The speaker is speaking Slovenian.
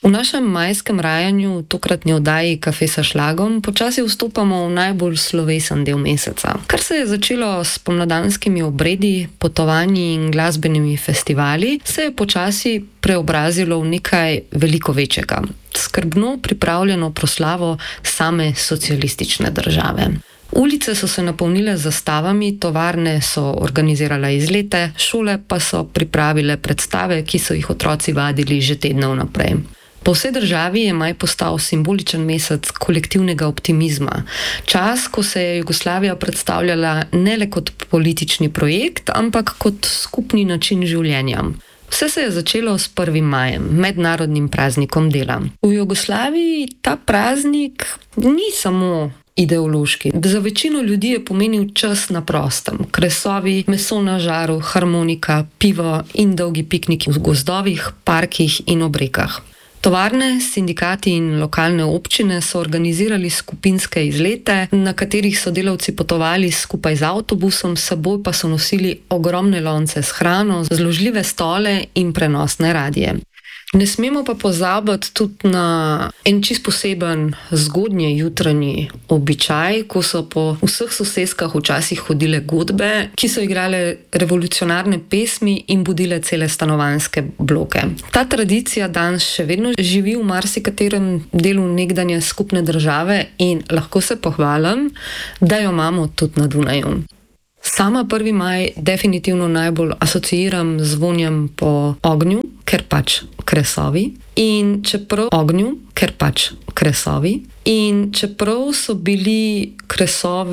V našem majskem rajanju, tokratni oddaji Kafe s šlagom, počasi vstopamo v najbolj slovesen del meseca. Kar se je začelo s pomladanskimi obredi, potovanji in glasbenimi festivali, se je počasi preobrazilo v nekaj veliko večjega. Skrbno pripravljeno proslavo same socialistične države. Ulice so se napolnile z zastavami, tovarne so organizirale izlete, šole pa so pripravile predstave, ki so jih otroci vadili že tedne vnaprej. Po vsej državi je maj postal simboličen mesec kolektivnega optimizma. Čas, ko se je Jugoslavija predstavljala ne le kot politični projekt, ampak kot skupni način življenja. Vse se je začelo s 1. majem, mednarodnim praznikom dela. V Jugoslaviji ta praznik ni samo ideološki. Za večino ljudi je pomenil čas na prostem. Kresovi, meso na žaru, harmonika, pivo in dolgi pikniki v gozdovih, parkih in ob rekah. Tovarne, sindikati in lokalne občine so organizirali skupinske izlete, na katerih so delavci potovali skupaj z avtobusom, s seboj pa so nosili ogromne lonce s hrano, zložljive stole in prenosne radije. Ne smemo pa pozabiti tudi na en čist poseben zgodnji jutranji običaj, ko so po vseh soseskah včasih hodile godbe, ki so igrale revolucionarne pesmi in budile cele stanovanjske bloke. Ta tradicija danes še vedno živi v marsikaterem delu nekdanje skupne države in lahko se pohvalim, da jo imamo tudi na Dunaju. Sama 1. maj definitivno najbolj asociiram z vonjem po ognju, ker pač kresovi. In čeprav so bili kresovi